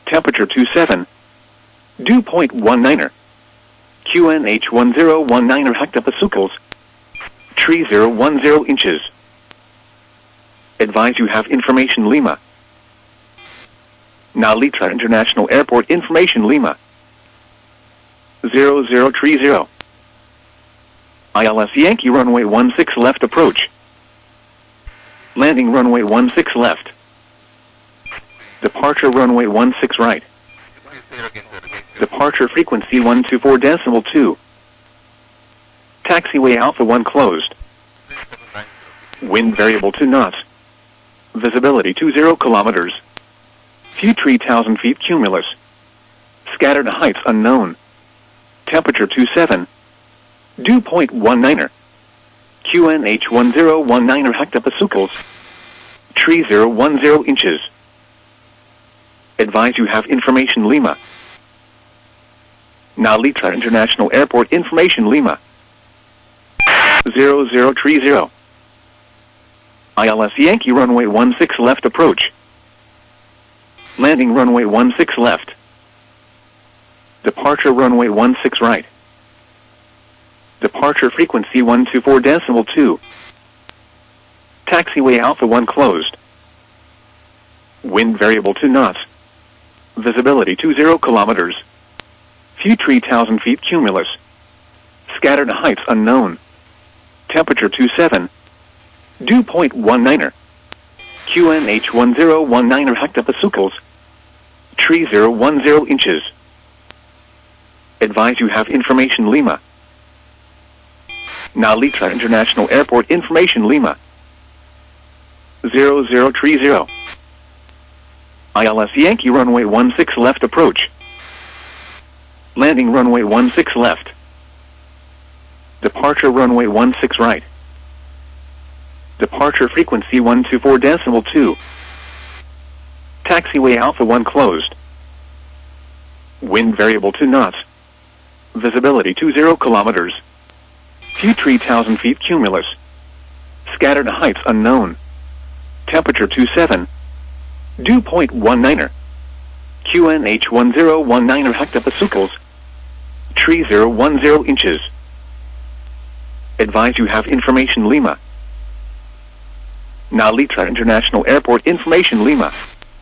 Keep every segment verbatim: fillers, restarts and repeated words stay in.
Temperature two seven. Dew point one niner. Q N H one zero one niner hectopascals. Tree zero one zero inches. Advise you have information Lima. Now Litra International Airport information Lima. zero zero three zero. I L S Yankee runway one six left approach. Landing runway one six left. Departure runway one six right. Departure frequency one two four decimal two. Taxiway Alpha one closed. Wind variable to knots. Visibility two zero kilometers. Few three thousand feet cumulus. Scattered heights unknown. Temperature two seven. Dew point one niner. Q N H one zero one niner hectopascals. Tree zero one zero inches. Advise you have information Lima. Now Litra International Airport information Lima. zero zero three zero. I L S Yankee runway one six left approach. Landing runway one six left. Departure runway one six right. Departure frequency one two four decimal two. Taxiway Alpha one closed. Wind variable to knots. Visibility two zero kilometers. Few three thousand feet cumulus. Scattered heights unknown. Temperature two seven. Dew point one niner. Q N H one zero one niner hectopascals. Tree zero one zero inches. Advise you have information Lima. Now Litra International Airport information Lima. zero zero three zero. I L S Yankee runway one six left approach. Landing runway one six left. Departure runway one six right. Departure frequency one two four decimal two. Taxiway Alpha one closed. Wind variable to knots. Visibility two zero kilometers. Few three thousand feet cumulus. Scattered heights unknown. Temperature two seven. Dew point one niner. Q N H one zero one niner hectopascals. Tree zero one zero inches. Advise you have information Lima. Now Litra International Airport information Lima.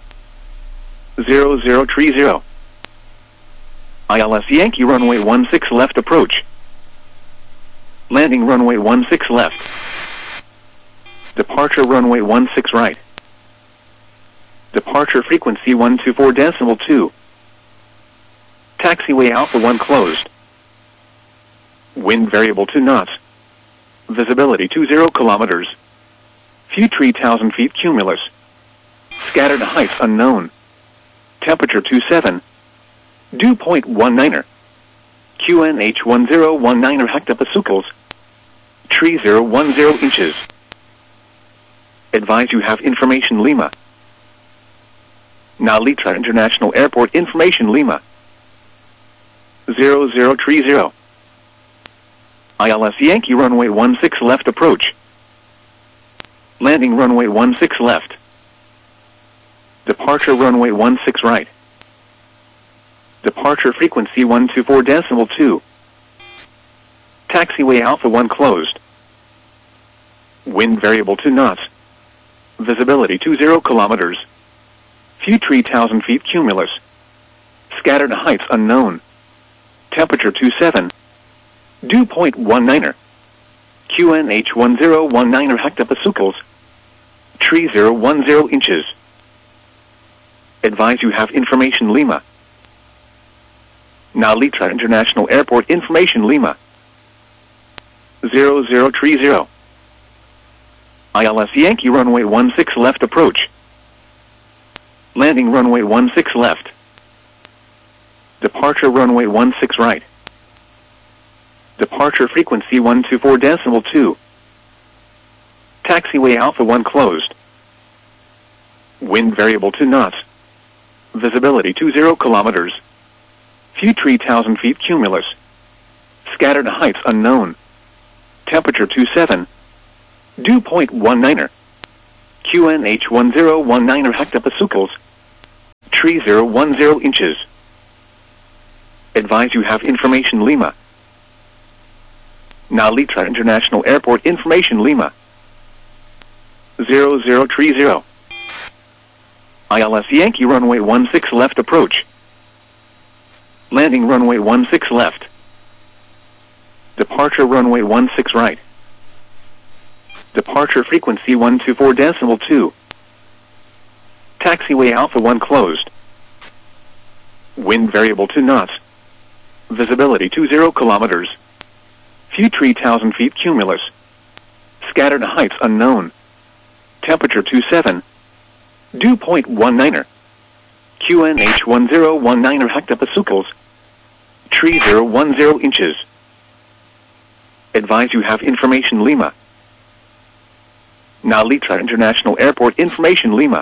zero zero three zero. I L S Yankee runway one six left approach. Landing runway one six left. Departure runway one six right. Departure frequency one two four decimal two. Taxiway Alpha one closed. Wind variable to knots. Visibility two zero kilometers. Few three thousand feet cumulus. Scattered heights unknown. Temperature two seven. Dew point one niner. Q N H one zero one niner hectopascals. Tree zero one zero inches. Advise you have information Lima. Now Litra International Airport information Lima. zero zero three zero. I L S Yankee runway one six left approach. Landing runway one six left. Departure runway one six right. Departure frequency one two four decimal two. Taxiway Alpha one closed. Wind variable to knots. Visibility two zero kilometers. Few three thousand feet cumulus. Scattered heights unknown. Temperature two seven. Dew point one niner. Q N H one zero one niner hectopascals. Tree zero one zero inches. Advise you have information Lima. Now Litra International Airport information Lima. zero zero three zero. I L S Yankee runway one six left approach. Landing runway one six left. Departure runway one six right. Departure frequency one two four decimal two. Taxiway Alpha one closed. Wind variable to knots. Visibility two zero kilometers. Few three thousand feet cumulus. Scattered heights unknown. Temperature two seven. Dew point one niner. Q N H one zero one niner hectopascals. Tree zero one zero inches. Advise you have information Lima. Nalitra International Airport information Lima. zero zero three zero. I L S Yankee runway one six left approach. Landing runway one six left. Departure runway one six right. Departure frequency one two four decimal two. Taxiway Alpha one closed. Wind variable two knots. Visibility two zero kilometers. View three thousand feet cumulus. Scattered heights unknown. Temperature two seven. Dew point one niner. Q N H one zero one niner hectopascals. Tree zero one zero inches. Advise you have information Lima. Nalitra International Airport information Lima.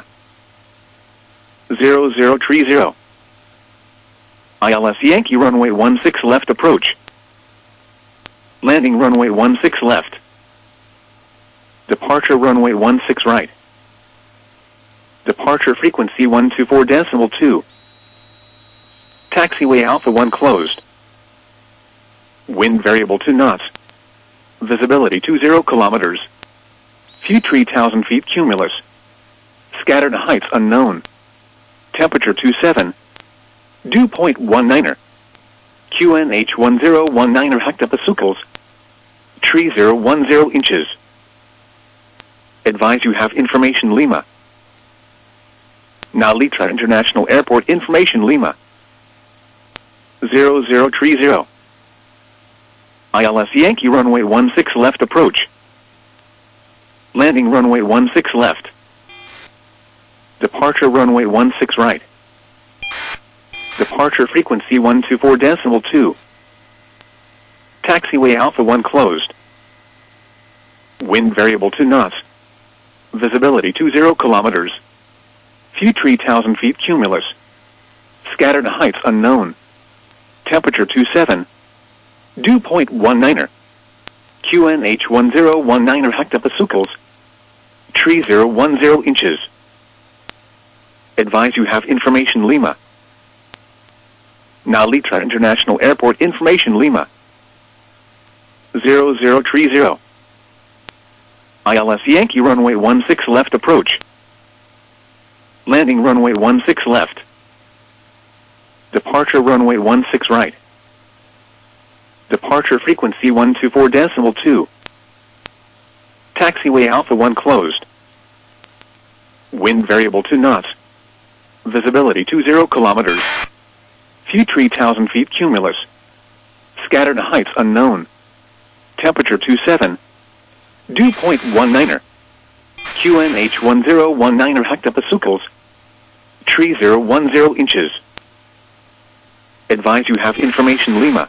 zero zero three zero. I L S Yankee runway one six left approach. Landing runway one six left. Departure runway one six right. Departure frequency one two four decimal two. Taxiway Alpha one closed. Wind variable two knots. Visibility two zero kilometers. View three thousand feet cumulus. Scattered heights unknown. Temperature two seven. Dew point one niner. Q N H one zero one niner hectopascals. Tree zero one zero inches. Advise you have information Lima. Nalitra International Airport information Lima. zero zero three zero. I L S Yankee runway one six left approach. Landing runway one six left. Departure runway one six right. Departure frequency one two four decimal two. Taxiway Alpha one closed. Wind variable two knots. Visibility two zero kilometers. View three thousand feet cumulus. Scattered heights unknown. Temperature two seven. Dew point one niner. Q N H one zero one niner hectopascals. Tree zero one zero inches. Advise you have information Lima. Nalitra International Airport information Lima. zero zero three zero. I L S Yankee runway one six left approach. Landing runway one six left. Departure runway one six right. Departure frequency one two four decimal two. Taxiway Alpha one closed. Wind variable two knots. Visibility two zero kilometers. View three thousand feet cumulus. Scattered heights unknown. Temperature two seven. Dew point one niner. Q N H one zero one niner hectopascals. Tree zero one zero inches. Advise you have information Lima.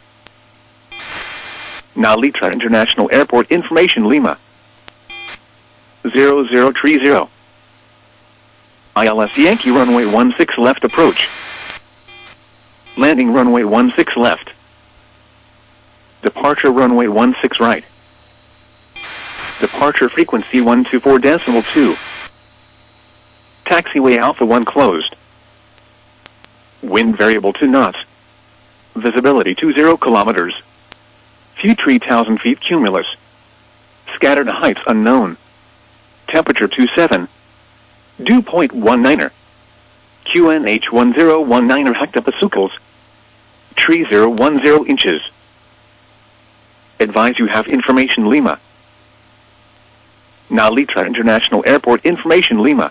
Nalitra International Airport information Lima. zero zero three zero. I L S Yankee runway one six left approach. Landing runway one six left. Departure runway one six right. Departure frequency one two four decimal two. Taxiway Alpha one closed. Wind variable two knots. Visibility two zero kilometers. View three thousand feet cumulus. Scattered heights unknown. Temperature two seven. Dew point one niner. Q N H one zero one niner hectopascals. Tree zero one zero inches. Advise you have information Lima. Nalitra International Airport information Lima.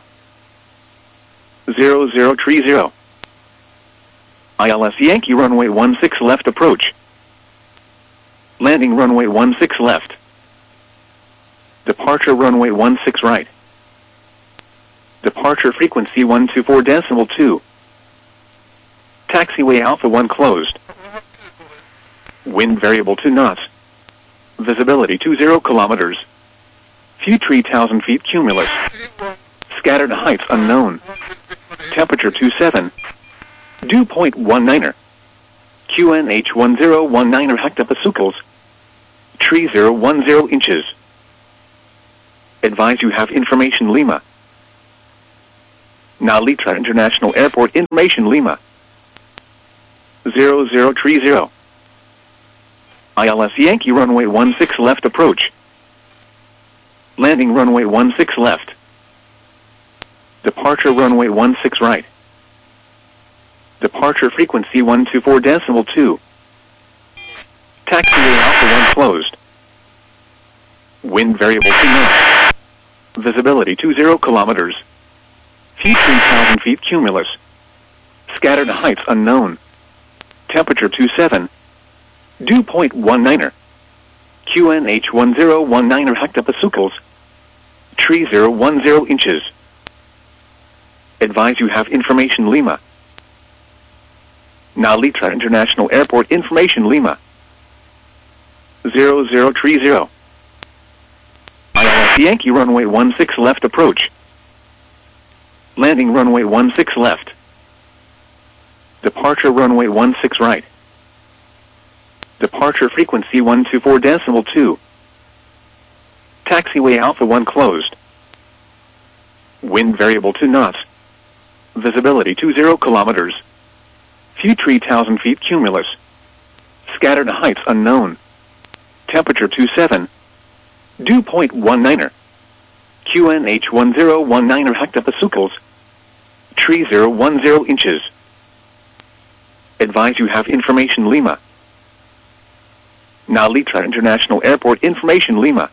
zero zero three zero. I L S Yankee runway one six left approach. Landing runway one six left. Departure runway one six right. Departure frequency one two four decimal two. Taxiway Alpha one closed. Wind variable two knots. Visibility two zero kilometers. View three thousand feet cumulus. Scattered heights unknown. Temperature two seven. Dew point one niner. Q N H one zero one niner hectopascals. Tree zero one zero inches. Advise you have information Lima. Nalitra International Airport information Lima. zero zero three zero. I L S Yankee runway one six left approach. Landing runway one six left. Departure runway one six right. Departure frequency one two four decimal two. Taxiway Alpha one closed. Wind variable two knots. Visibility two zero kilometers. Few three thousand feet cumulus. Scattered heights unknown. Temperature two seven. Dew point one niner. Q N H one zero one niner hectopascals. Tree zero one zero inches. Advise you have information Lima. Nalitra International Airport information Lima. zero zero three zero. I L S Yankee runway one six left approach. Landing runway one six left. Departure runway one six right. Departure frequency one two four decimal two. Taxiway Alpha one closed. Wind variable two knots. Visibility two zero kilometers. Few three thousand feet cumulus. Scattered heights unknown. Temperature two seven. Dew point one niner. Q N H one zero one niner hectopascals. Tree zero one zero inches. Advise you have information Lima. Nalitra International Airport information Lima.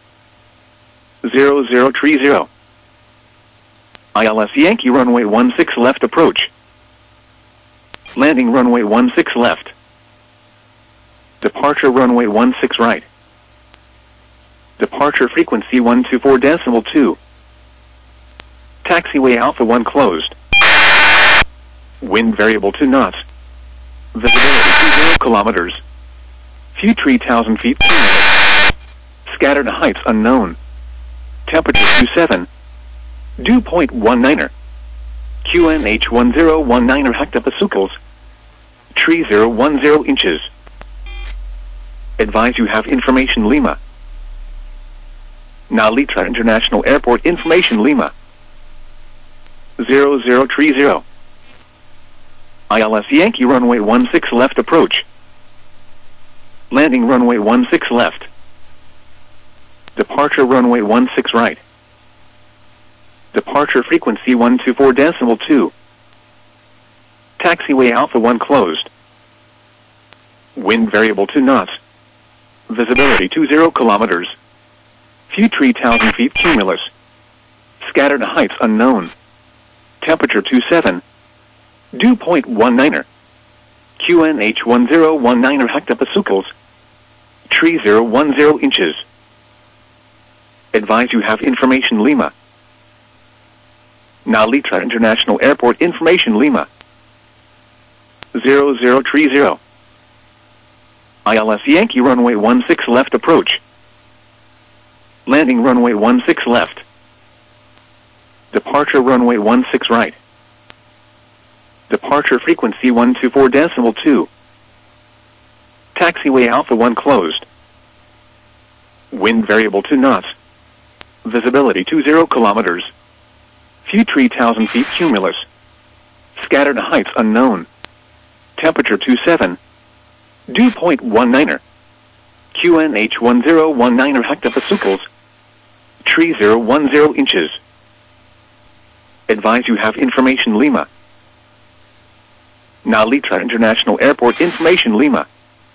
zero zero three zero. I L S Yankee runway one six left approach. Landing runway one six left. Departure runway one six right. Departure frequency one two four decimal two. Taxiway Alpha one closed. Wind variable two knots. Visibility two zero kilometers. Few three thousand feet cumulus. Scattered heights unknown. Temperature two seven. Dew point one niner. Q N H one zero one niner hectopascals. Tree zero one zero inches. Advise you have information Lima. Nalitra International Airport information Lima. zero zero three zero. I L S Yankee runway one six left approach. Landing runway one six left. Departure runway one six right. Departure frequency one two four decimal two. Taxiway Alpha one closed. Wind variable two knots. Visibility two zero kilometers. Few three thousand feet cumulus. Scattered heights unknown. Temperature two seven. Dew point one niner. Q N H one zero one niner hectopascals. Tree zero one zero inches. Advise you have information Lima. Nalitra International Airport information Lima. zero zero three zero. I L S Yankee runway one six left approach. Landing runway one six left. Departure runway one six right. Departure frequency one two four decimal two. Taxiway Alpha one closed. Wind variable two knots. Visibility two zero kilometers. Few three thousand feet cumulus. Scattered heights unknown. Temperature two seven. Dew point one niner. Q N H one zero one niner hectopascals. Tree zero one zero inches. Advise you have information Lima. Nalitra International Airport information Lima.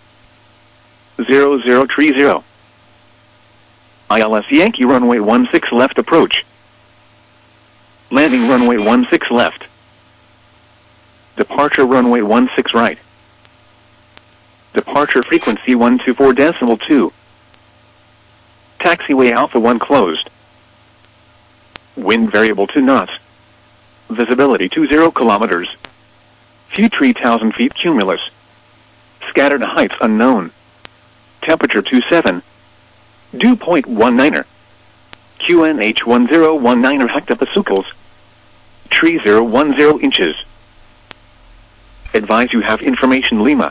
zero zero three zero. I L S Yankee runway one six left approach. Landing runway one six left. Departure runway one six right. Departure frequency one two four decimal two. Taxiway Alpha one closed. Wind variable two knots. Visibility two zero kilometers. Few three thousand feet cumulus. Scattered heights unknown. Temperature two seven. Dew point one niner. Q N H one zero one niner hectopascals. Tree zero one zero inches. Advise you have information Lima.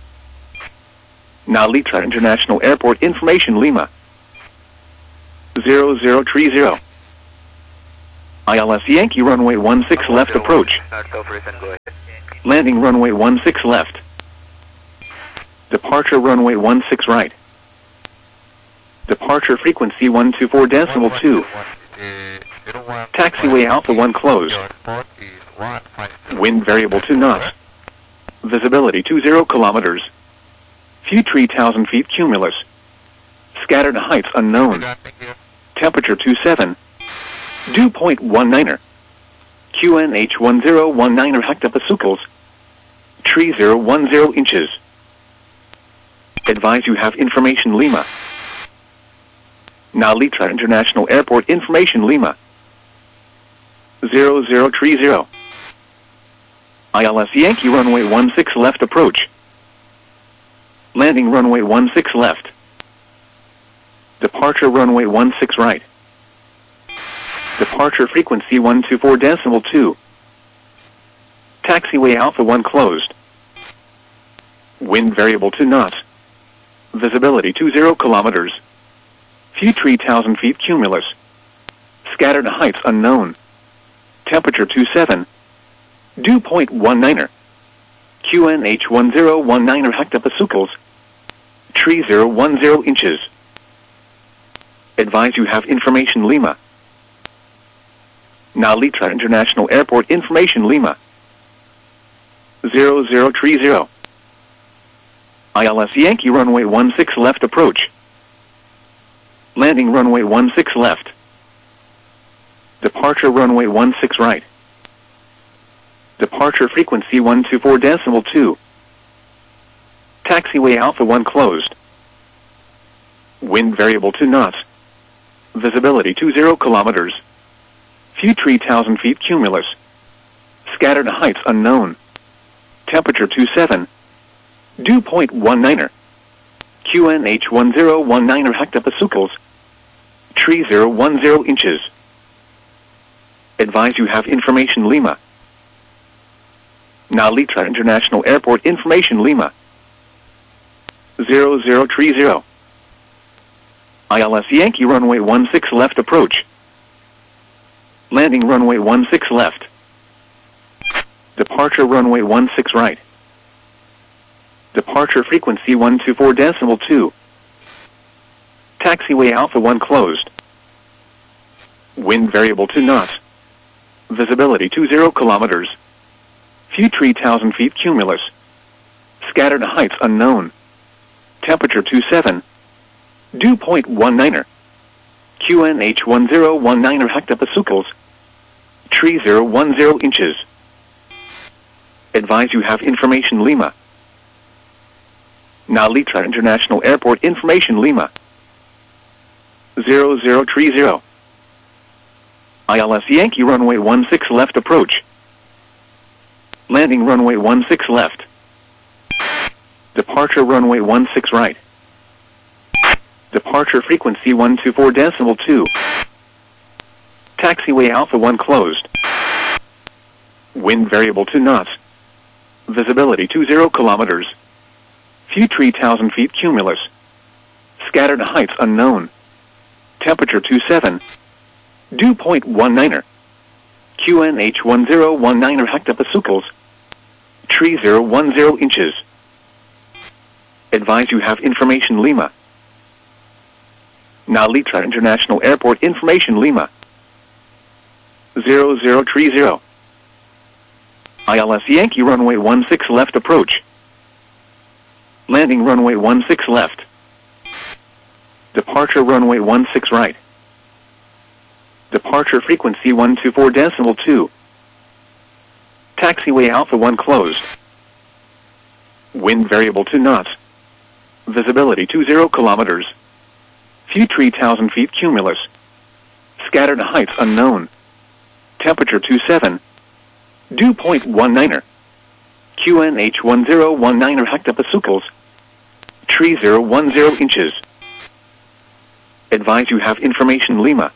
Nalitra International Airport information Lima. zero zero three zero. I L S Yankee runway one six left approach. Landing runway one six left. Departure runway one six right. Departure frequency one two four decimal two. Taxiway Alpha one closed. Wind variable two knots. Visibility two zero kilometers. Few three thousand feet cumulus. Scattered heights unknown. Temperature two seven. Dew point one niner. Q N H one zero one niner hectopascals. Tree zero one zero inches. Advise you have information Lima. Now Litra International Airport information Lima. zero zero three zero. I L S Yankee runway one six left approach. Landing runway one six left. Departure runway one six right. Departure frequency one two four decimal two. Taxiway Alpha one closed. Wind variable two knots. Visibility two zero kilometers. Few three thousand feet cumulus. Scattered heights unknown. Temperature two seven. Dew point one niner. Q N H one zero one niner hectopascals. Tree zero one zero inches. Advise you have information Lima. Now Litra International Airport information Lima. zero zero three zero. I L S Yankee runway one six left approach. Landing runway one six left. Departure runway one six right. Departure frequency one two four decimal two. Taxiway Alpha one closed. Wind variable two knots. Visibility two zero kilometers. Few three thousand feet cumulus. Scattered heights unknown. Temperature two seven. Dew point one niner. Q N H one zero one niner hectopascals. Tree zero one zero inches. Advise you have information Lima. Now Litra International Airport information Lima. zero zero three zero. I L S Yankee runway one six left approach. Landing runway one six left. Departure runway one six right. Departure frequency one two four decimal two. Taxiway Alpha one closed. Wind variable two knots. Visibility two zero kilometers. Few three thousand feet cumulus. Scattered heights unknown. Temperature two seven. Dew point one niner. Q N H one zero one niner hectopascals. Tree zero one zero inches. Advise you have information Lima. Now Litra International Airport information Lima. zero zero three zero. I L S Yankee runway one six left approach. Landing runway one six left. Departure runway one six right. Departure frequency one two four decimal two. Taxiway Alpha one closed. Wind variable two knots. Visibility two zero kilometers. Few three thousand feet cumulus. Scattered heights unknown. Temperature two seven. Dew point one niner. Q N H one zero one niner hectopascals. Tree zero one zero inches. Advise you have information Lima. Now Litra International Airport information Lima. zero zero three zero. I L S Yankee runway one six left approach. Landing runway one six left. Departure runway one six right. Departure frequency one two four decimal two. Taxiway Alpha one closed. Wind variable two knots. Visibility two zero kilometers. Few three thousand feet cumulus. Scattered heights unknown. Temperature two seven. Dew point one niner. Q N H one zero one niner hectopascals. Tree zero one zero inches. Advise you have information Lima.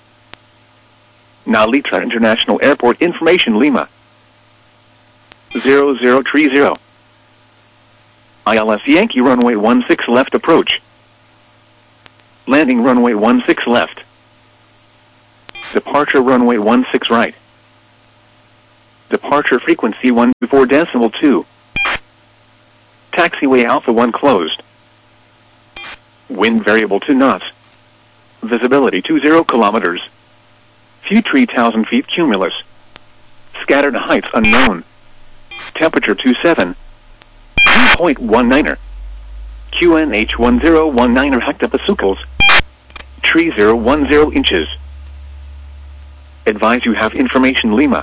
Now Litra International Airport information Lima. zero zero three zero. I L S Yankee runway one six left approach. Landing runway one six left. Departure runway one six right. Departure frequency one two four decimal two. Taxiway Alpha one closed. Wind variable two knots. Visibility two zero kilometers. Few three thousand feet cumulus. Scattered heights unknown. Temperature two seven. Dew point one niner. Q N H one zero one niner hectopascals. Tree zero one zero inches. Advise you have information Lima.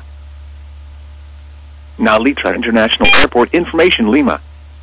Now Litra International Airport information Lima.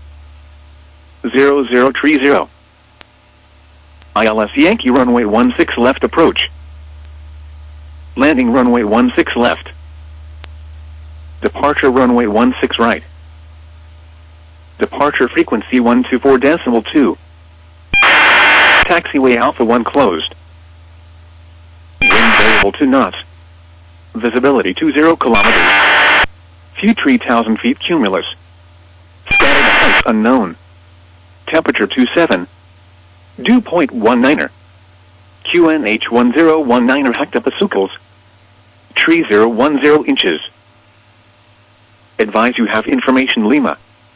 zero zero three zero. I L S Yankee runway one six left approach. Landing runway one six left. Departure runway one six right. Departure frequency one two four decimal two. Taxiway Alpha one closed. Wind variable two knots. Visibility two zero kilometers. Few three thousand feet cumulus. Scattered heights unknown. Temperature two seven. Dew point one niner. Q N H one zero one niner hectopascals. Tree zero one zero inches. Advise you have information Lima.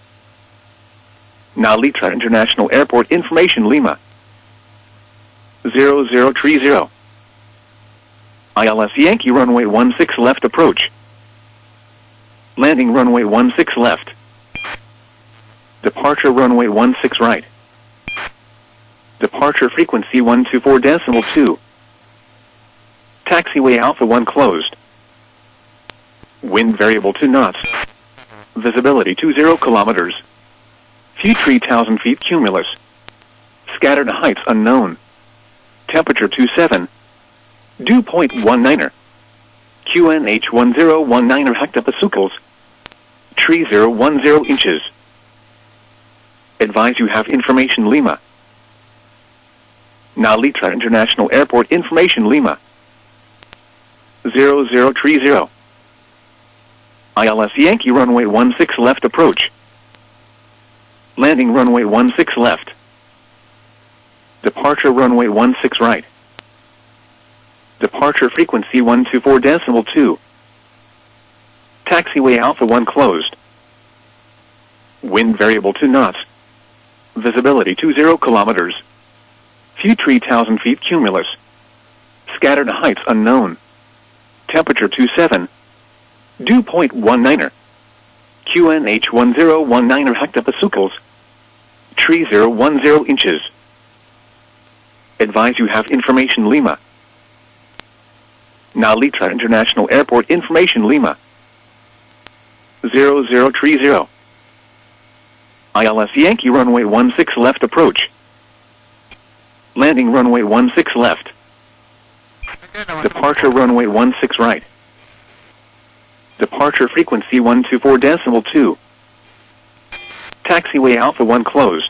Now Litra International Airport information Lima. zero zero three zero. I L S Yankee runway one six left approach. Landing runway one six left. Departure runway one six right. Departure frequency one two four decimal two. Taxiway Alpha one closed. Wind variable two knots. Visibility two zero kilometers. Few three thousand feet cumulus. Scattered heights unknown. Temperature two seven. Dew point one niner. Q N H one zero one niner hectopascals. Tree zero one zero inches. Advise you have information Lima. Now Litra International Airport information Lima. zero zero three zero. I L S Yankee runway one six left approach. Landing runway one six left. Departure runway one six right. Departure frequency one two four decimal two. Taxiway Alpha one closed. Wind variable two knots. Visibility two zero kilometers. Few three thousand feet cumulus. Scattered heights unknown. Temperature two seven. Dew point one niner. Q N H one zero one niner hectopascals. Tree zero one zero inches. Advise you have information Lima. Now Litra International Airport information Lima. zero zero three zero. I L S Yankee runway one six left approach. Landing runway one six left. Departure runway one six right. Departure frequency one two four decimal two. Taxiway Alpha one closed.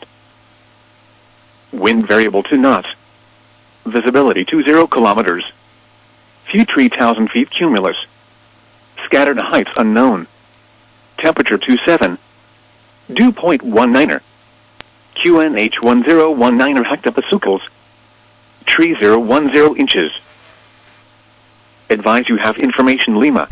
Wind variable two knots. Visibility two zero kilometers. Few three thousand feet cumulus. Scattered heights unknown. Temperature two seven. Dew point one niner. Q N H one zero one niner hectopascals. Tree zero one zero inches. Advise you have information Lima.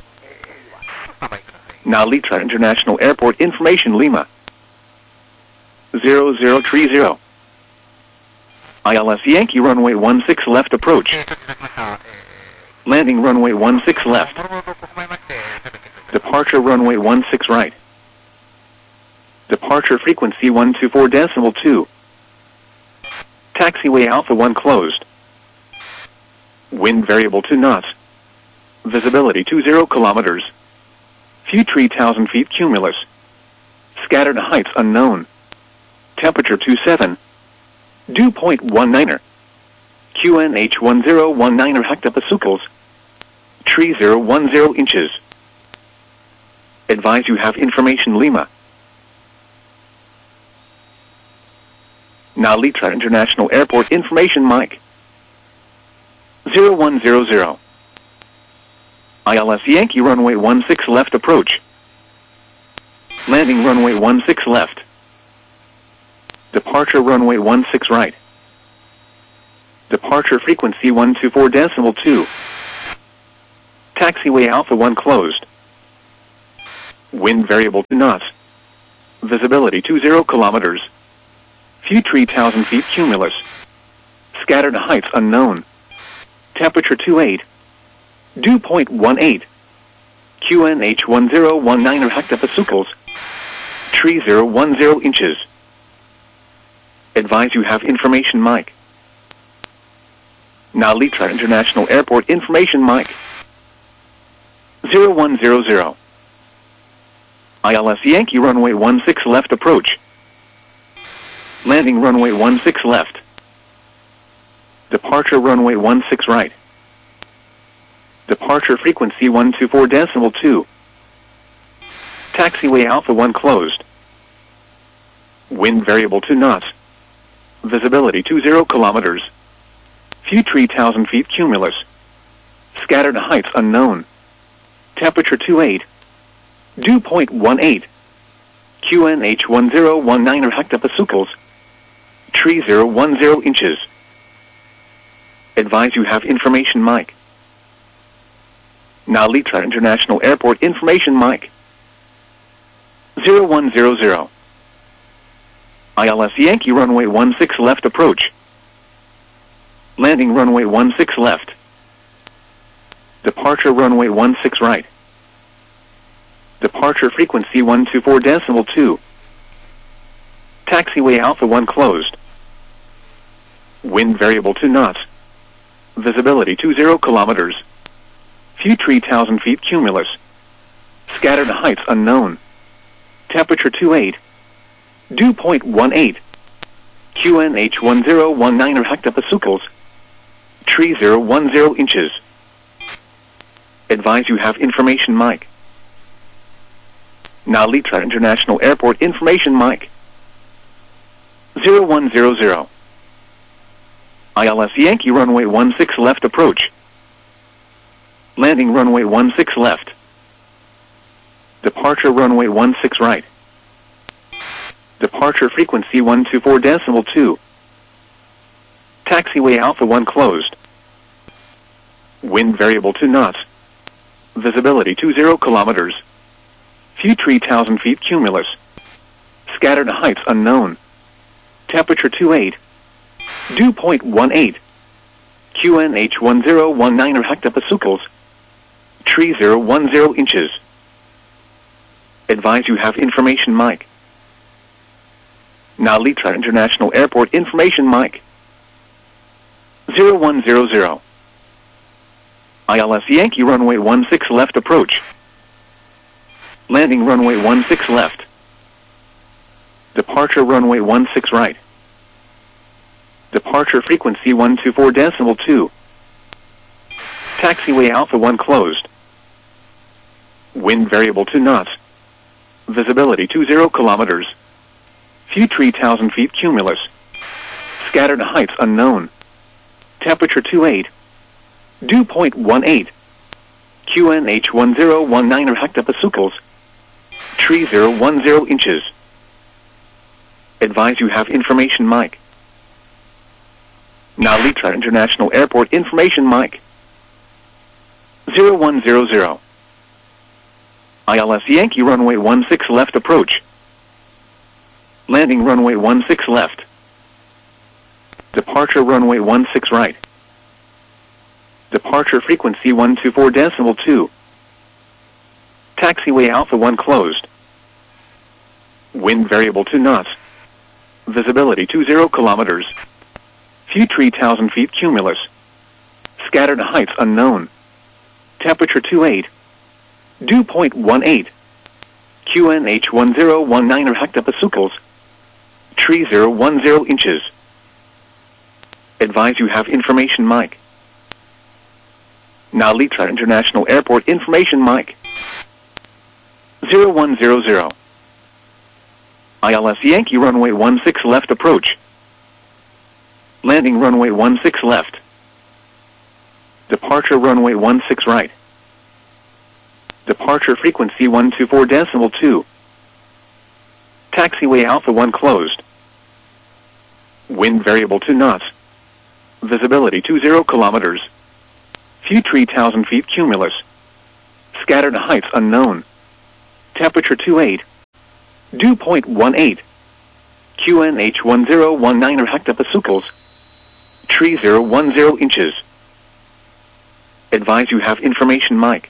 Now Litra International Airport information Lima. zero zero three zero. I L S Yankee runway one six left approach. Landing runway one six left. Departure runway one six right. Departure frequency one two four decimal two. Taxiway Alpha one closed. Wind variable two knots. Visibility two zero kilometers. Few three thousand feet cumulus. Scattered heights unknown. Temperature two seven. Dew point one niner. Q N H one zero one niner hectopascals. Tree zero one zero inches. Advise you have information Lima. Now Litra International Airport information Mike. zero one zero zero. I L S Yankee runway one six left approach. Landing runway one six left. Departure runway one six right. Departure frequency one two four decimal two. Taxiway Alpha one closed. Wind variable to knots. Visibility two zero kilometers. Few three thousand feet cumulus. Scattered heights unknown. Temperature two eight. Dew point one eight. Q N H one zero one nine or hectopascals. Tree zero one zero inches. Advise you have information mic. Now Litra International Airport information mic. zero one zero zero. I L S Yankee runway one six left approach. Landing runway one six left. Departure runway one six right. Departure frequency one two four decimal two. Taxiway Alpha one closed. Wind variable to knots. Visibility two zero kilometers. Few three thousand feet cumulus. Scattered heights unknown. Temperature two eight. Dew point one eight. Q N H one zero one nine or hectopascals. Tree zero one zero inches. Advise you have information mic. Now Litra International Airport information mic. zero one zero zero. I L S Yankee runway one six left approach. Landing runway one six left. Departure runway one six right. Departure frequency one two four decimal two. Taxiway Alpha one closed. Wind variable to knots. Visibility two zero kilometers. Few three thousand feet cumulus. Scattered heights unknown. Temperature two eight. Dew point one eight. Q N H one zero one nine or hectopascals. Tree zero one zero inches. Advise you have information mic. Now Litra International Airport information mic. zero one zero zero. I L S Yankee runway one six left approach. Landing runway one six left. Departure runway one six right. Departure frequency one two four decimal two. Taxiway Alpha one closed. Wind variable to knots. Visibility two zero kilometers. Few three thousand feet cumulus. Scattered heights unknown. Temperature two eight. Dew point one eight. Q N H one zero one nine or hectopascals. Tree zero one zero inches. Advise you have information mic. Now Litra International Airport information mic. zero one zero zero. I L S Yankee runway one six left approach. Landing runway one six left. Departure runway one six right. Departure frequency one two four decimal two. Taxiway Alpha one closed. Wind variable to knots. Visibility two zero kilometers. Few three thousand feet cumulus. Scattered heights unknown. Temperature two eight. Dew point one eight. Q N H one zero one nine or hectopascals. Tree zero one zero inches. Advise you have information mic. Now Litra International Airport information mic. zero one zero zero. I L S Yankee runway one six left approach. Landing runway one six left. Departure runway one six right. Departure frequency one two four decimal two. Taxiway Alpha one closed. Wind variable to knots. Visibility two zero kilometers. Few three thousand feet cumulus. Scattered heights unknown. Temperature two eight. Dew point one eight. Q N H one zero one nine or hectopascals. Tree zero one zero inches. Advise you have information mic. Now Litra International Airport information mic. zero one zero zero. I L S Yankee runway one six left approach. Landing runway one six left. Departure runway one six right. Departure frequency one two four decimal two. Taxiway Alpha one closed. Wind variable to knots. Visibility two zero kilometers. Few three thousand feet cumulus. Scattered heights unknown. Temperature twenty-eight. Dew point eighteen. Q N H one zero one nine hectopascals. Tree zero one zero inches. Advise you have information mic.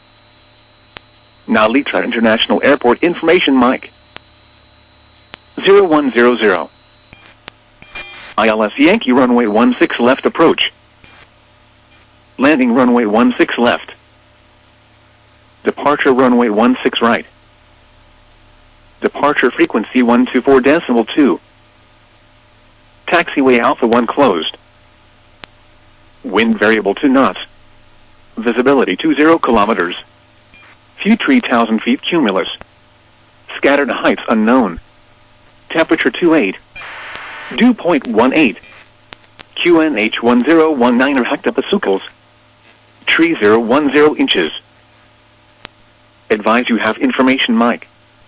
Now Litra International Airport information mic. zero one zero zero. I L S Yankee runway one six left approach. Landing runway one six left. Departure runway one six right. Departure frequency one two four decimal two. Taxiway Alpha one closed. Wind variable two knots. Visibility two zero kilometers. Few three thousand feet cumulus. Scattered heights unknown. Temperature twenty-eight. Dew point eighteen. Q N H one zero one nine hectopascals. Tree zero one zero inches. Advise you have information mic.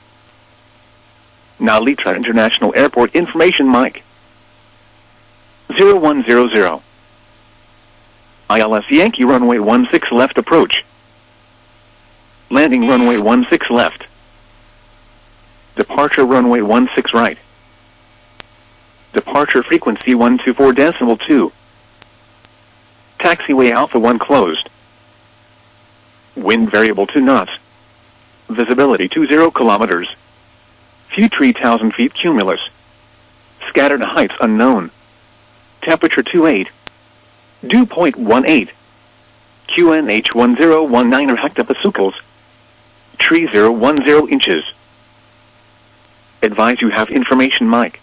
Now Litra International Airport information mic. zero one zero zero. I L S Yankee runway one six left approach. Landing runway one six left. Departure runway one six right. Departure frequency one two four decimal two. Taxiway Alpha one closed. Wind variable two knots. Visibility two zero kilometers. Few three thousand feet cumulus. Scattered heights unknown. Temperature twenty-eight. Dew point eighteen. Q N H one zero one nine hectopascals. Tree zero one zero inches. Advise you have information mic.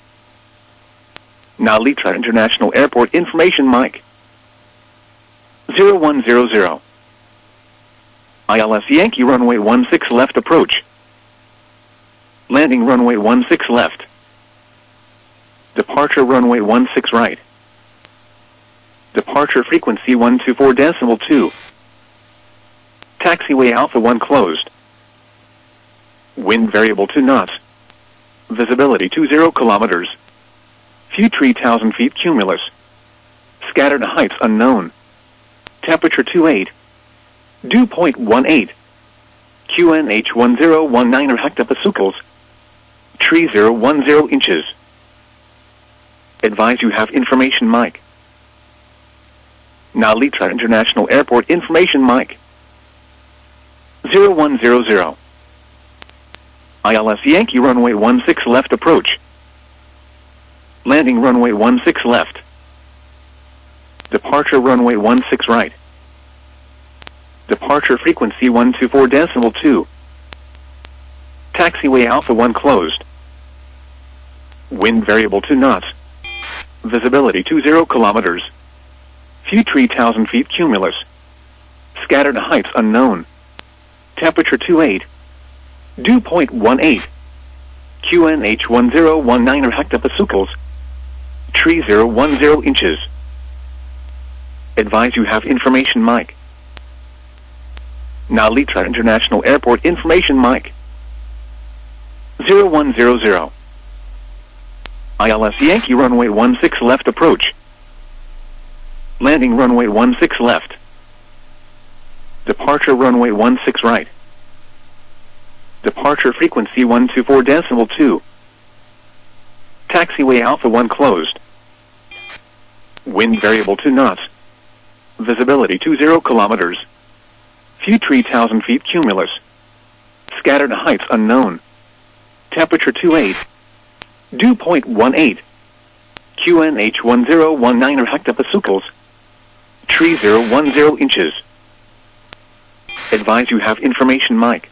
Now Litra International Airport information mic. zero one zero zero. I L S Yankee runway one six left approach. Landing runway one six left. Departure runway one six right. Departure frequency one two four decimal two. Taxiway Alpha one closed. Wind variable two knots. Visibility two zero kilometers. Few three thousand feet cumulus. Scattered heights unknown. Temperature twenty-eight. Dew point eighteen. Q N H one zero one nine hectopascals. Tree zero one zero inches. Advise you have information mic. Now Litra International Airport information mic. zero one zero zero. I L S Yankee runway one six left approach. Landing runway one six left. Departure runway one six right. Departure frequency one two four decimal two. Taxiway Alpha one closed. Wind variable two knots. Visibility two zero kilometers. Few three thousand feet cumulus. Scattered heights unknown. Temperature twenty-eight. Dew point eighteen. Q N H one zero one nine hectopascals. Tree zero one zero inches. Advise you have information mic. Now Litra International Airport information mic. zero one zero zero. I L S Yankee runway one six left approach. Landing runway one six left. Departure runway one six right. Departure frequency one two four decimal two. Taxiway Alpha one closed. Wind variable two knots. Visibility two zero kilometers. Few three thousand feet cumulus. Scattered heights unknown. Temperature twenty-eight. Dew point eighteen. Q N H one zero one nine hectopascals. Tree zero one zero inches. Advise you have information mic.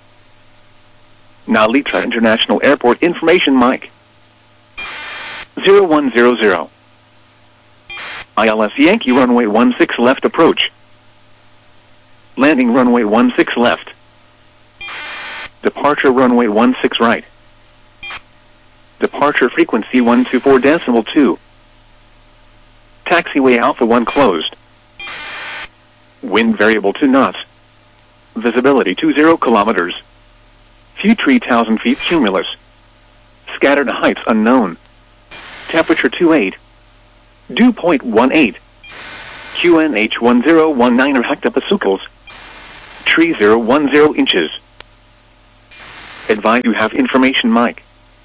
Now Litra International Airport information mic. zero one zero zero. I L S Yankee runway one six left approach. Landing runway one six left. Departure runway one six right. Departure frequency one two four decimal two. Taxiway Alpha one closed. Wind variable two knots. Visibility two zero kilometers. Few three thousand feet cumulus. Scattered heights unknown. Temperature twenty-eight. Dew point eighteen. Q N H one zero one nine hectopascals. Tree zero one zero inches. Advise you have information mic.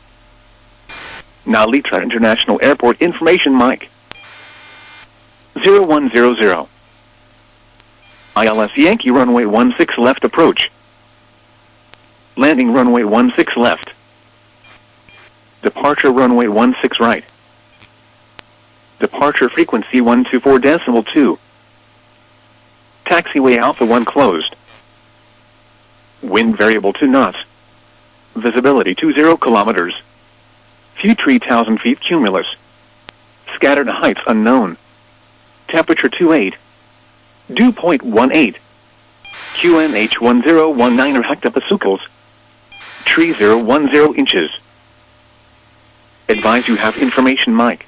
Now Litra International Airport information mic. zero one zero zero. I L S Yankee runway one six left approach. Landing runway one six left. Departure runway one six right. Departure frequency one two four decimal two. Taxiway Alpha one closed. Wind variable two knots. Visibility two zero kilometers. Few three thousand feet cumulus. Scattered heights unknown. Temperature two eight. Dew point one eight. Q N H one zero one nine hectopascals. Tree zero one zero inches. Advise you have information mic.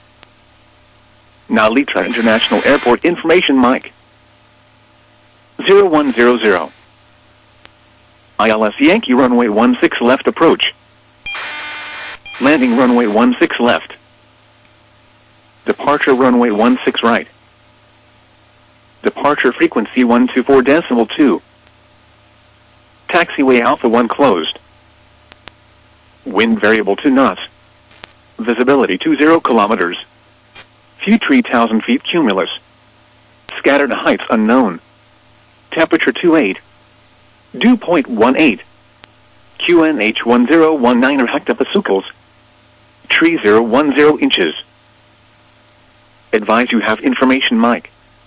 Now Litra International Airport information mic. zero one zero zero. I L S Yankee runway one six left approach. Landing runway one six left. Departure runway one six right. Departure frequency one two four decimal two. Taxiway Alpha one closed. Wind variable two knots. Visibility two zero kilometers. Few three thousand feet cumulus. Scattered heights unknown. Temperature two eight. Dew point one eight. Q N H one zero one nine hectopascals. Tree zero one zero inches. Advise you have information mic.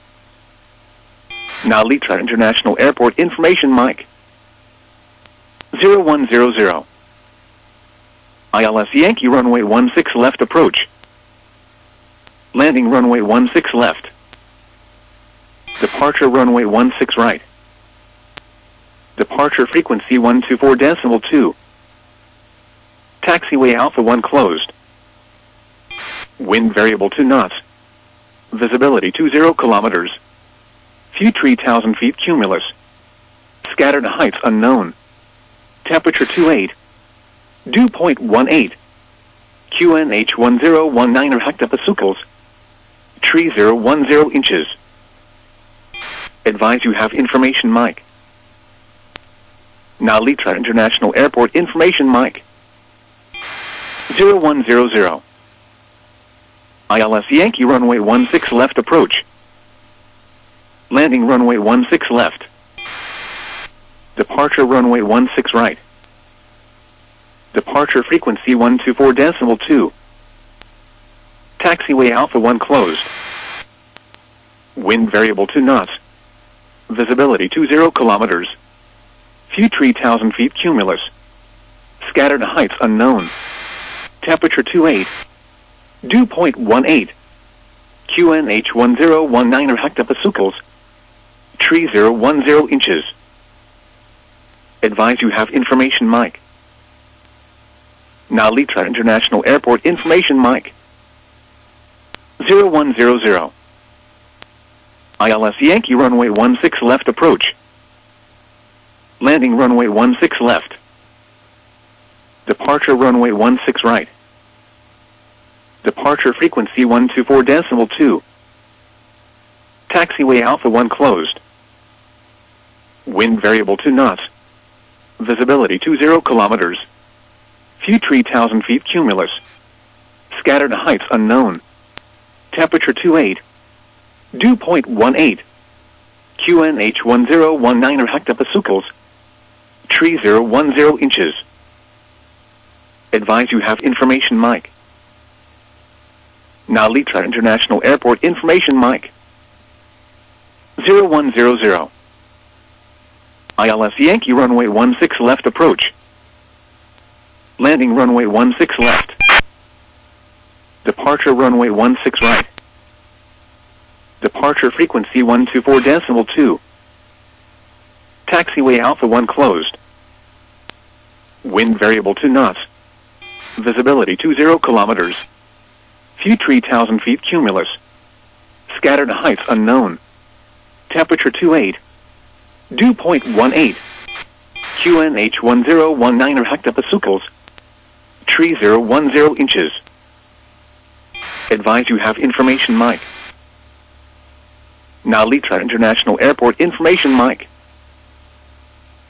Now Litra International Airport information mic. zero one zero zero. I L S Yankee runway one six left approach. Landing runway one six left. Departure runway one six right. Departure frequency one two four decimal two. Taxiway Alpha one closed. Wind variable two knots. Visibility two zero kilometers. Few three thousand feet cumulus. Scattered heights unknown. Temperature two eight. Dew point one eight. Q N H one zero one nine hectopascals. Tree zero one zero inches. Advise you have information mic. Now Litra International Airport information mic. zero one zero zero. I L S Yankee runway one six left approach. Landing runway one six left. Departure runway one six right. Departure frequency one two four decimal two. Taxiway Alpha one closed. Wind variable two knots. Visibility two zero kilometers. Few three thousand feet cumulus. Scattered heights unknown. Temperature two eight. Dew point one eight. Q N H one zero one nine hectopascals. Tree zero one zero inches. Advise you have information mic. Now Litra International Airport information mic. zero one zero zero. I L S Yankee runway one six left approach. Landing runway one six left. Departure runway one six right. Departure frequency one two four decimal two. Taxiway Alpha one closed. Wind variable two knots. Visibility two zero kilometers. Few three thousand feet cumulus. Scattered heights unknown. Temperature two eight. Dew point one eight. Q N H one zero one nine hectopascals. Tree zero one zero inches. Advise you have information mic. Now Litra International Airport information mic. zero one zero zero. I L S Yankee runway one six left approach. Landing runway one six left. Departure runway one six right. Departure frequency one two four decimal two. Taxiway Alpha one closed. Wind variable two knots. Visibility two zero kilometers. Few three thousand feet cumulus. Scattered heights unknown. Temperature two eight. Dew point one eight. Q N H one zero one nine hectopascals. Tree zero one zero inches. Advise you have information mic. Now Litra International Airport information mic.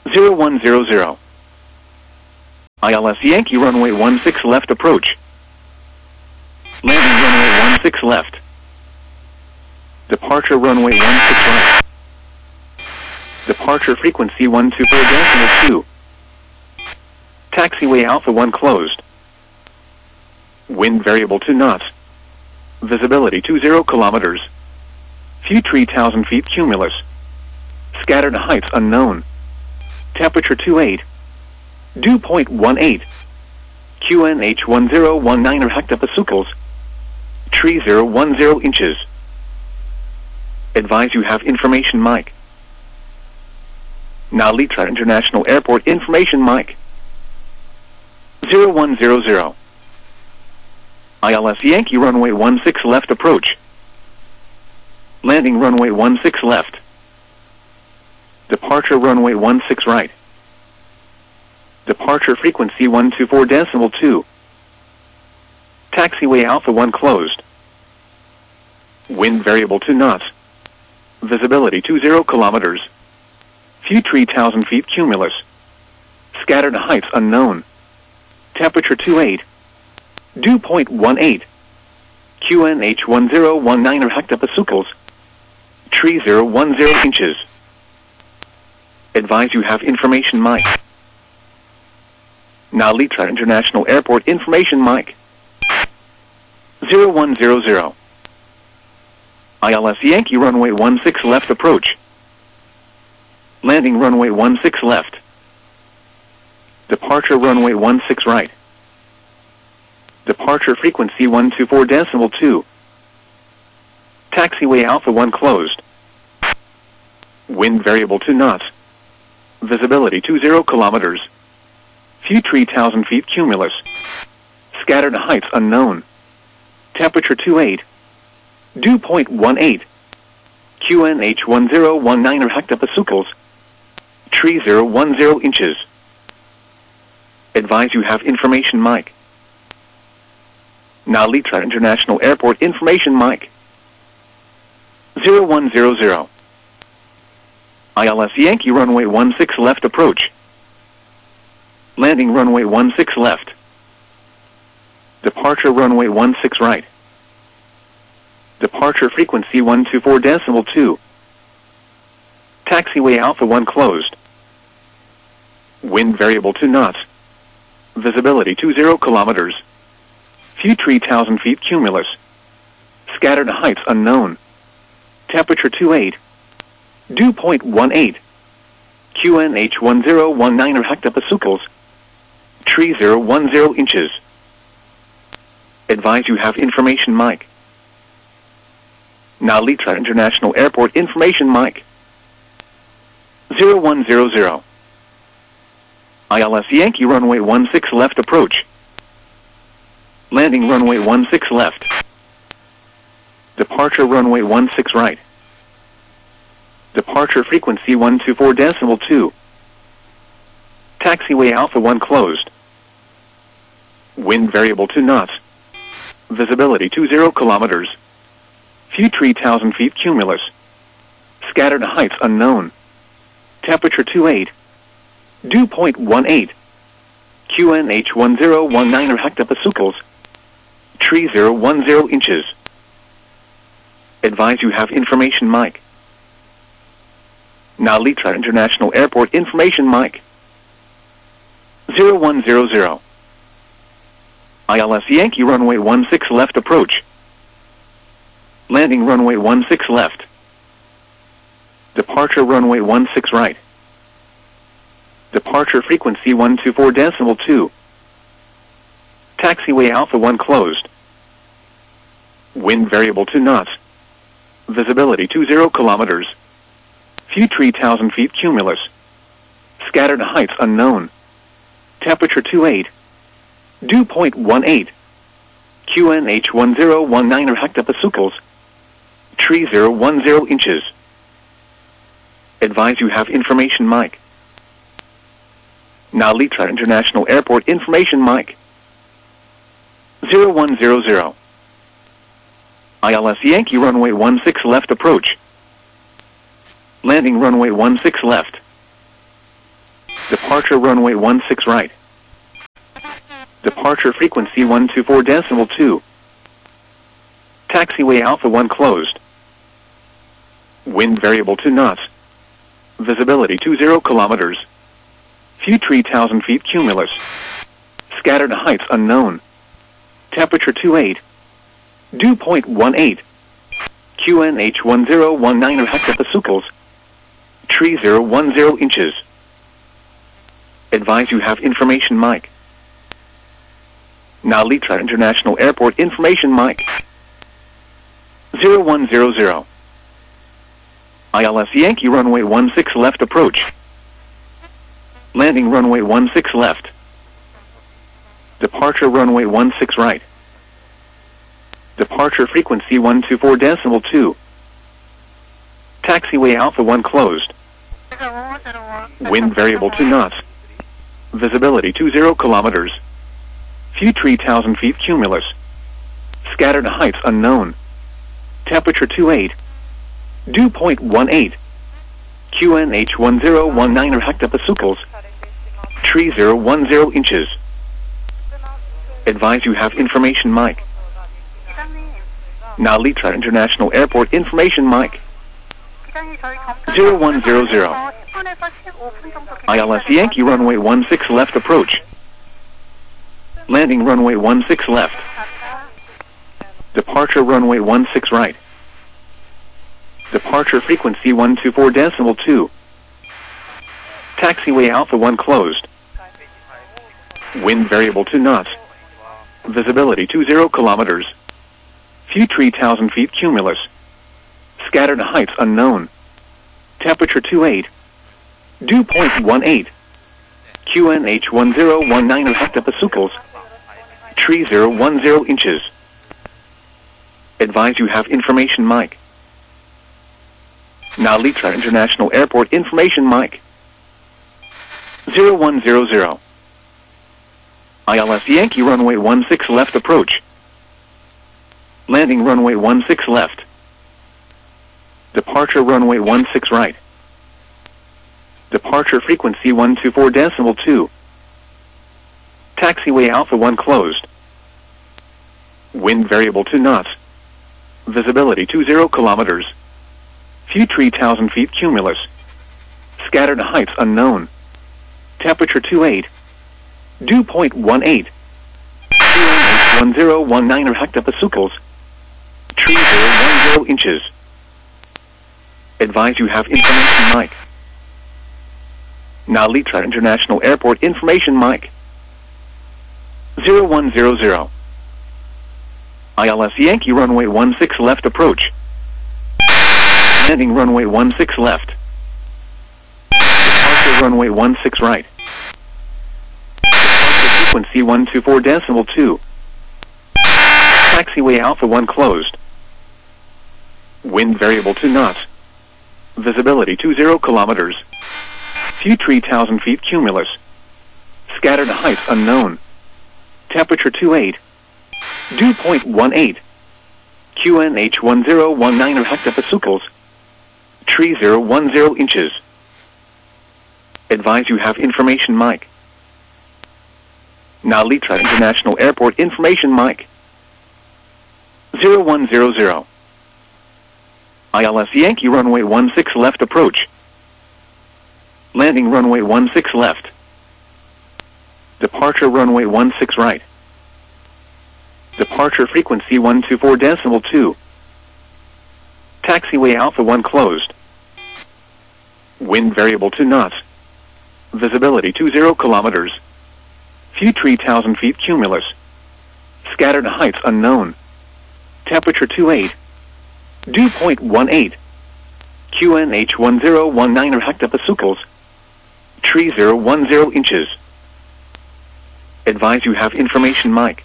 zero one zero zero. I L S Yankee runway one six left approach. Landing runway one six left. Departure runway one six right. Departure frequency one two four decimal two. Taxiway Alpha one closed. Wind variable two knots. Visibility two zero kilometers. Few three thousand feet cumulus. Scattered heights unknown. Temperature two eight. Dew point one eight. Q N H one zero one nine hectopascals. Tree zero one zero inches. Advise you have information mic. Now Litra International Airport information mic. zero one zero zero. I L S Yankee runway one six left approach. Landing runway one six left. Departure runway one six right. Departure frequency one two four decimal two. Taxiway Alpha one closed. Wind variable two knots. Visibility two zero kilometers. Few three thousand feet cumulus. Scattered heights unknown. Temperature two eight. Dew point one eight. Q N H one zero one nine hectopascals. Tree zero one zero inches. Advise you have information mic. Now Litra International Airport information mic. zero one zero zero. I L S Yankee runway one six left approach. Landing runway one six left. Departure runway one six right. Departure frequency one two four decimal two. Taxiway Alpha one closed. Wind variable two knots. Visibility two zero kilometers. Few three thousand feet cumulus. Scattered heights unknown. Temperature two eight. Dew point one eight. Q N H one zero one nine hectopascals. Tree zero one zero inches. Advise you have information mic. Now Litra International Airport information mic. zero one zero zero. I L S Yankee runway one six left approach. Landing runway one six left. Departure runway one six right. Departure frequency one two four decimal two. Taxiway Alpha one closed. Wind variable two knots. Visibility two zero kilometers. Few three thousand feet cumulus. Scattered heights unknown. Temperature two eight. Dew point one eight. Q N H one zero one nine hectopascals. Tree zero one zero inches. Advise you have information mic. Now Litra International Airport information mic. zero one zero zero. I L S Yankee runway one six left approach. Landing runway one six left. Departure runway one six right. Departure frequency one two four decimal two. Taxiway Alpha one closed. Wind variable two knots. Visibility two zero kilometers. Few three thousand feet cumulus. Scattered heights unknown. Temperature two eight. Dew point one eight. Q N H one zero one nine hectopascals. Tree zero one zero inches. Advise you have information mic. Now Litra International Airport information mic. zero one zero zero. I L S Yankee runway one six left approach. Landing runway one six left. Departure runway one six right. Departure frequency one two four decimal two. Taxiway Alpha one closed. Wind variable two knots. Visibility two zero kilometers. Few three thousand feet cumulus. Scattered heights unknown. Temperature two eight. Dew point one eight. Q N H one zero one nine hectopascals. Tree zero one zero inches. Advise you have information mic. Now Litra International Airport information mic. zero one zero zero. I L S Yankee runway one six left approach. Landing runway one six left. Departure runway one six right. Departure frequency one two four decimal two. Taxiway Alpha one closed. Wind variable two knots. Visibility two zero kilometers. Few three thousand feet cumulus. Scattered heights unknown. Temperature two eight. Dew point one eight. Q N H one zero one nine hectopascals. Tree zero one zero inches. Advise you have information mic. Now Litra International Airport information mic. zero one zero zero. I L S Yankee runway one six left approach. Landing runway one six left. Departure runway one six right. Departure frequency one two four decimal two. Taxiway Alpha one closed. Wind variable two knots. Visibility two zero kilometers. Few three thousand feet cumulus. Scattered heights unknown. Temperature two eight. Dew point one eight. Q N H one zero one nine hectopascals. Tree zero one zero inches. Advise you have information mic. Now Litra International Airport information mic. zero one zero zero. I L S Yankee runway one six left approach. Landing runway one six left. Departure runway one six right. Departure frequency one two four decimal two. Taxiway Alpha one closed. Wind variable two knots. Visibility two zero kilometers. Few three thousand feet cumulus. Scattered heights unknown. Temperature two eight. Dew point one eight. Q N H one zero one nine hectopascals. Tree zero one zero inches. Advise you have information mic. Now Litra International Airport information mic. zero one zero zero. I L S Yankee runway one six left approach. Landing runway one six left. Departure runway one six right. Departure frequency one two four decimal two. Taxiway Alpha one closed. Wind variable two knots. Visibility two zero kilometers. Few three thousand feet cumulus. Scattered heights unknown. Temperature two eight. Dew point one eight. Q N H one zero one nine hectopascals. Tree zero one zero inches. Advise you have information mic. Now Litra International Airport information mic. zero one zero zero. I L S Yankee runway one six left approach. Landing runway one six left. Departure runway one six right. Departure frequency one two four decimal two. Taxiway Alpha one closed. Wind variable two knots. Visibility two zero kilometers. Few three thousand feet cumulus. Scattered heights unknown. Temperature two eight. Dew point one eight. Q N H one zero one nine hectopascals. Tree zero one zero inches. Advise you have information mic. Now Litra International Airport information mic. zero one zero zero. I L S Yankee runway one six left approach. Landing runway one six left. Departure runway one six right. Departure frequency one two four decimal two. Taxiway Alpha one closed. Wind variable two knots. Visibility two zero kilometers. Few three thousand feet cumulus. Scattered heights unknown. Temperature two eight. Dew point one eight. Q N H one zero one nine hectopascals. Tree zero one zero inches. Advise you have information mic.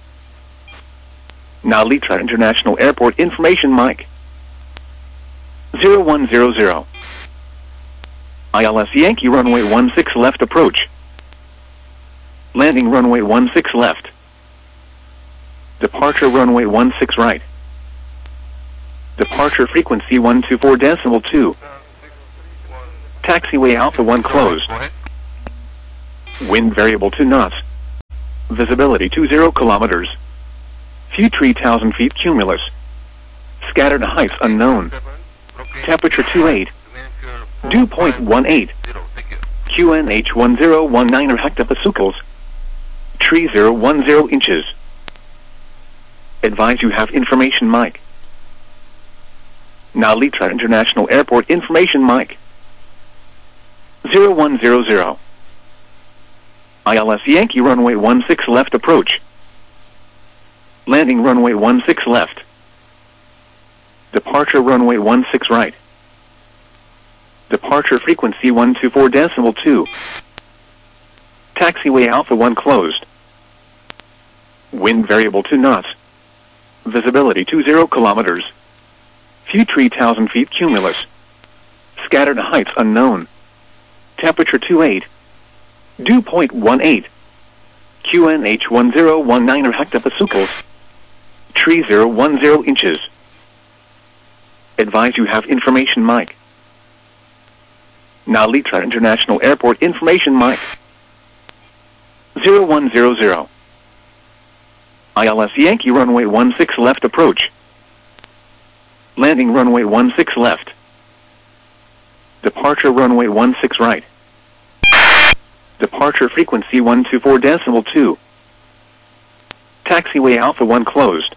Now Litra International Airport information mic. zero one zero zero. I L S Yankee runway one six left approach. Landing runway one six left. Departure runway one six right. Departure frequency one two four decimal two. Taxiway Alpha one closed. Wind variable two knots. Visibility two zero kilometers. View three thousand feet cumulus. Scattered heights unknown. Temperature two eight. Dew point one eight. Q N H one zero one nine hectopascals. Tree zero one zero inches. Advise you have information mic. Now Litra International Airport information mic. zero one zero zero. I L S Yankee runway one six left approach. Landing runway one six left. Departure runway one six right. Departure frequency one two four decimal two. Taxiway Alpha one closed. Wind variable two knots. Visibility two zero kilometers. View three thousand feet cumulus. Scattered heights unknown. Temperature two eight. Dew point one eight. Q N H one zero one nine hectopascals. Tree zero one zero inches. Advise you have information mic. Now Litra International Airport information mic. zero one zero zero. I L S Yankee runway one six left approach. Landing runway one six left. Departure runway one six right. Departure frequency one two four decimal two. Taxiway Alpha one closed.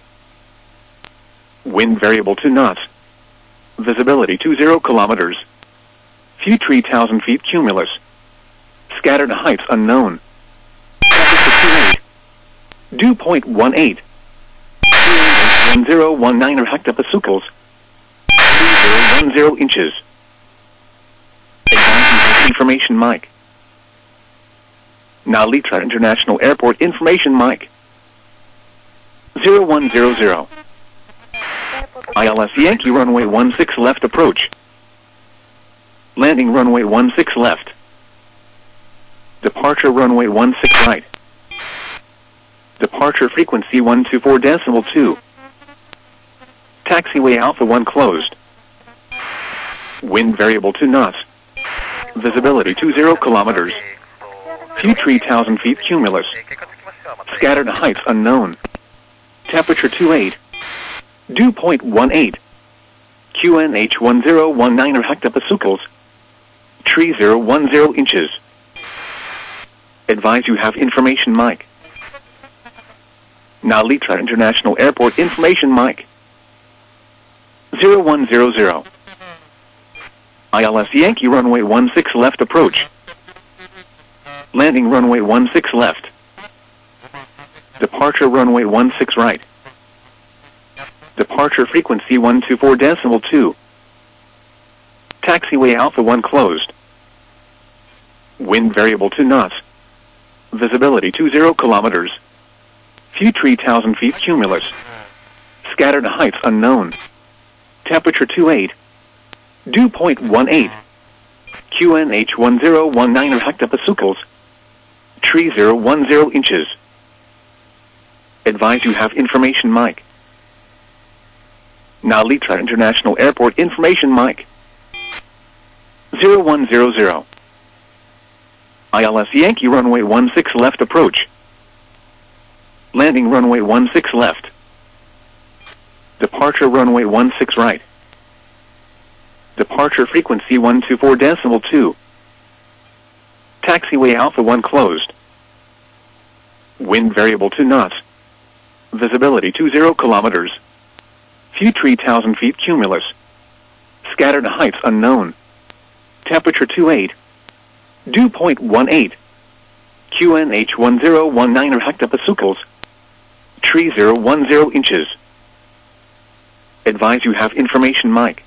Wind variable two knots. Visibility two zero kilometers. View three thousand feet cumulus. Scattered heights unknown. Temperature two eight. Dew point one eight. one zero one nine hectopascals. three zero one zero inches. Advise information mic. Now Litra International Airport information mic. zero one zero zero. I L S Yankee runway one six left approach. Landing runway one six left. Departure runway one six right. Departure frequency one two four decimal two. Taxiway Alpha one closed. Wind variable two knots. Visibility two zero kilometers. View three thousand feet cumulus. Scattered heights unknown. Temperature two eight. Dew point one eight. Q N H one zero one nine hectopascals. Tree zero one zero inches. Advise you have information mic. Now Litra International Airport information mic. zero one zero zero. I L S Yankee runway one six left approach. Landing runway one six left. Departure runway one six right. Departure frequency one two four decimal two. Taxiway Alpha one closed. Wind variable two knots. Visibility two zero kilometers. View three thousand feet cumulus. Scattered heights unknown. Temperature two eight. Dew point one eight. Q N H one zero one nine hectopascals. Tree zero one zero inches. Advise you have information mic. Now Litra International Airport information mic. zero one zero zero. I L S Yankee runway one six left approach. Landing runway one six left. Departure runway one six right. Departure frequency one two four decimal two. Taxiway Alpha one closed. Wind variable two knots. Visibility two zero kilometers. View three thousand feet cumulus. Scattered heights unknown. Temperature two eight. Dew point one eight. Q N H one zero one nine hectopascals. Tree zero one zero inches. Advise you have information mic.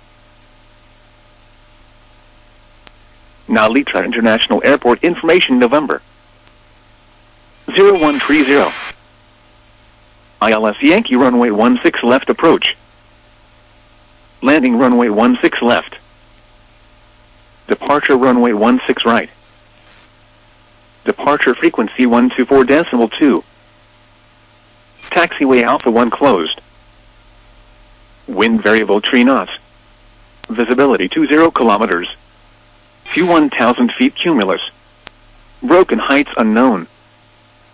Now Litra International Airport information November. zero one three zero. I L S Yankee runway one six left approach. Landing runway one six left. Departure runway one six right. Departure frequency one two four decimal two. Taxiway Alpha one closed. Wind variable three knots. Visibility two zero kilometers. View one thousand feet cumulus. Broken heights unknown.